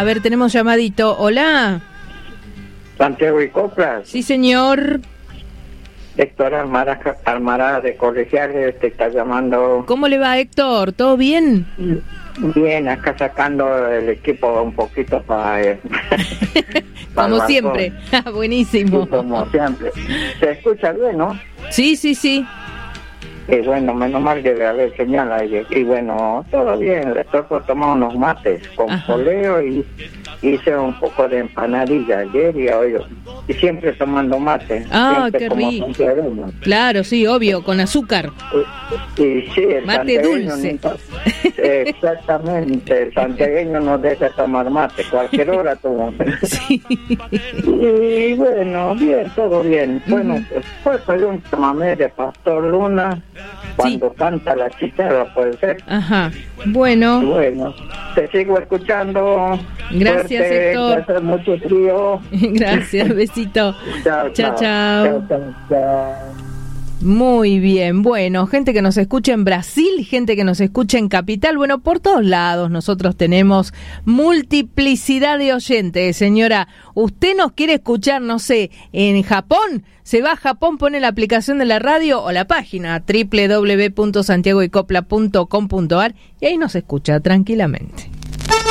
A ver, tenemos llamadito. Hola. Santiago y Coplas. Sí, señor. Héctor Almaraz de Colegiales te está llamando. ¿Cómo le va, Héctor? ¿Todo bien? Bien, acá sacando el equipo un poquito para... Como siempre. Buenísimo. Sí, como siempre. ¿Se escucha bien, no? Sí, sí, sí. Y bueno, menos mal que debe haber señal ahí. Y bueno, todo bien. Le estoy por tomar unos mates con poleo y hice un poco de empanadilla ayer y hoy. Y siempre tomando mate. Ah, qué rico. Claro, sí, obvio, con azúcar. Y sí, el mate dulce. Exactamente, el santiagueño no deja tomar mate, cualquier hora toma. Sí. Y bueno, bien, todo bien. Bueno, después hay un chamamé de Pastor Luna, cuando canta la chicharra, puede ser. Ajá, bueno. Bueno, te sigo escuchando. Gracias, fuerte, Héctor. Hace mucho frío. Gracias, besito. Chao, chao. Chao, chao, chao. Muy bien, bueno, gente que nos escucha en Brasil, gente que nos escucha en Capital, bueno, por todos lados nosotros tenemos multiplicidad de oyentes, señora. ¿Usted nos quiere escuchar, no sé, en Japón? Se va a Japón, pone la aplicación de la radio o la página www.santiagoycopla.com.ar y ahí nos escucha tranquilamente.